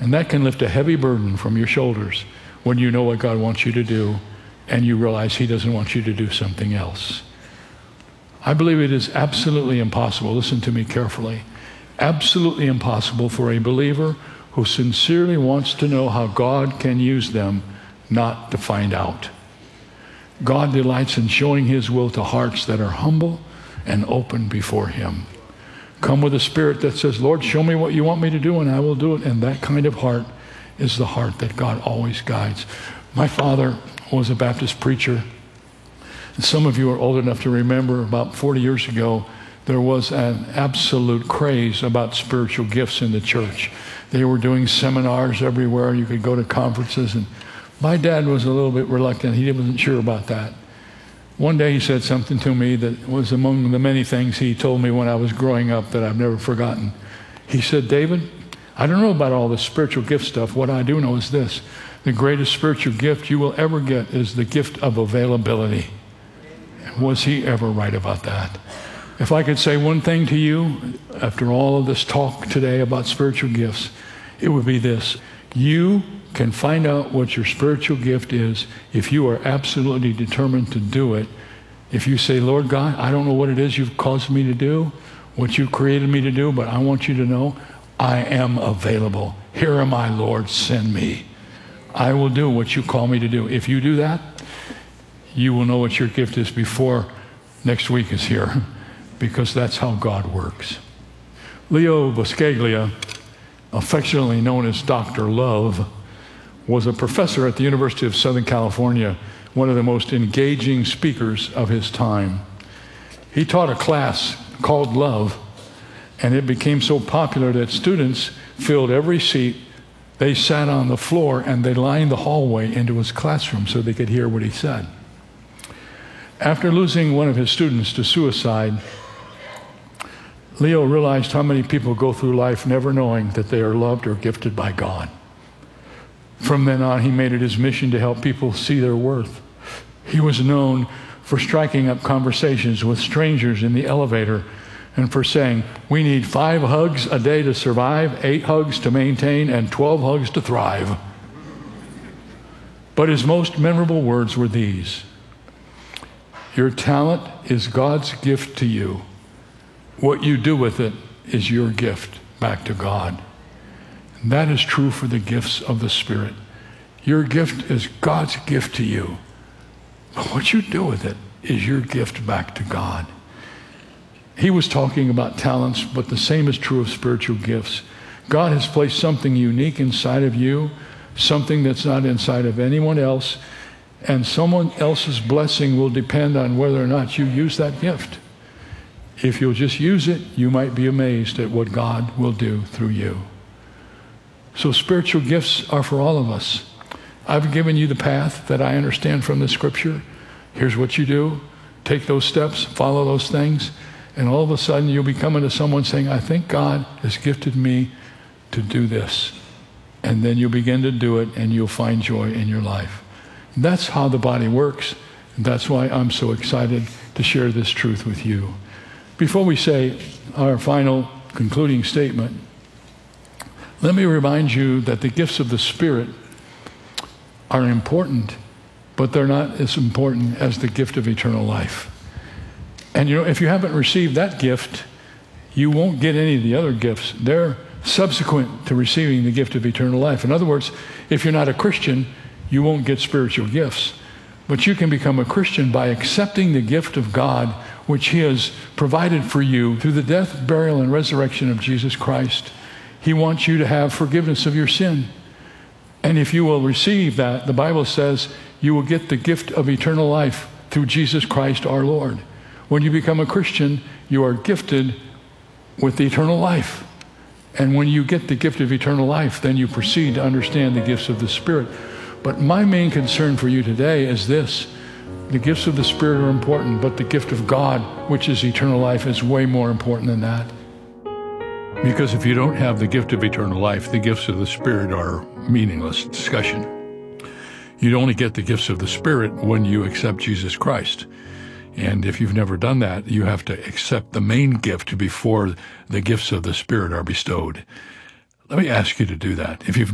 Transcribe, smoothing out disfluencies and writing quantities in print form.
And that can lift a heavy burden from your shoulders when you know what God wants you to do and you realize he doesn't want you to do something else. I believe it is absolutely impossible, listen to me carefully, absolutely impossible for a believer who sincerely wants to know how God can use them not to find out. God delights in showing his will to hearts that are humble and open before him. Come with a spirit that says, Lord, show me what you want me to do and I will do it. And that kind of heart is the heart that God always guides. My father was a Baptist preacher. And some of you are old enough to remember about 40 years ago, there was an absolute craze about spiritual gifts in the church. They were doing seminars everywhere. You could go to conferences. And my dad was a little bit reluctant. He wasn't sure about that. One day he said something to me that was among the many things he told me when I was growing up that I've never forgotten. He said, David, I don't know about all this spiritual gift stuff. What I do know is this. The greatest spiritual gift you will ever get is the gift of availability. And was he ever right about that? If I could say one thing to you after all of this talk today about spiritual gifts, it would be this. You can find out what your spiritual gift is if you are absolutely determined to do it. If you say, Lord God, I don't know what it is you've caused me to do, what you've created me to do, but I want you to know I am available. Here am I, Lord, send me. I will do what you call me to do. If you do that, you will know what your gift is before next week is here, because that's how God works. Leo Buscaglia, affectionately known as Dr. Love, was a professor at the University of Southern California, one of the most engaging speakers of his time. He taught a class called Love, and it became so popular that students filled every seat. They sat on the floor and they lined the hallway into his classroom so they could hear what he said. After losing one of his students to suicide, Leo realized how many people go through life never knowing that they are loved or gifted by God. From then on, he made it his mission to help people see their worth. He was known for striking up conversations with strangers in the elevator and for saying, we need 5 hugs a day to survive, 8 hugs to maintain, and 12 hugs to thrive. But his most memorable words were these: your talent is God's gift to you. What you do with it is your gift back to God. And that is true for the gifts of the Spirit. Your gift is God's gift to you. But what you do with it is your gift back to God. He was talking about talents, but the same is true of spiritual gifts. God has placed something unique inside of you, something that's not inside of anyone else, and someone else's blessing will depend on whether or not you use that gift. If you'll just use it, you might be amazed at what God will do through you. So spiritual gifts are for all of us. I've given you the path that I understand from the scripture. Here's what you do. Take those steps, follow those things, and all of a sudden you'll be coming to someone saying, I think God has gifted me to do this. And then you'll begin to do it and you'll find joy in your life. And that's how the body works. And that's why I'm so excited to share this truth with you. Before we say our final concluding statement, let me remind you that the gifts of the Spirit are important, but they're not as important as the gift of eternal life. And you know, if you haven't received that gift, you won't get any of the other gifts. They're subsequent to receiving the gift of eternal life. In other words, if you're not a Christian, you won't get spiritual gifts. But you can become a Christian by accepting the gift of God, which He has provided for you through the death, burial, and resurrection of Jesus Christ. He wants you to have forgiveness of your sin. And if you will receive that, the Bible says you will get the gift of eternal life through Jesus Christ our Lord. When you become a Christian, you are gifted with eternal life. And when you get the gift of eternal life, then you proceed to understand the gifts of the Spirit. But my main concern for you today is this. The gifts of the Spirit are important, but the gift of God, which is eternal life, is way more important than that. Because if you don't have the gift of eternal life, the gifts of the Spirit are meaningless discussion. You'd only get the gifts of the Spirit when you accept Jesus Christ. And if you've never done that, you have to accept the main gift before the gifts of the Spirit are bestowed. Let me ask you to do that. If you've